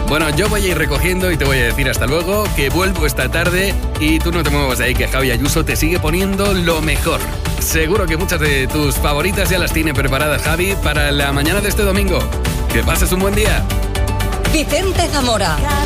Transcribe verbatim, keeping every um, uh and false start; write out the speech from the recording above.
Bueno, yo voy a ir recogiendo y te voy a decir hasta luego, que vuelvo esta tarde y tú no te muevas de ahí, que Javi Ayuso te sigue poniendo lo mejor. Seguro que muchas de tus favoritas ya las tiene preparadas Javi para la mañana de este domingo. Que pases un buen día. Vicente Zamora.